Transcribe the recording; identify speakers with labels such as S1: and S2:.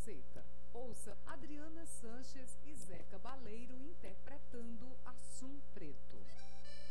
S1: seca. Ouça Adriana Sanches e Zeca Baleiro interpretando Assunta.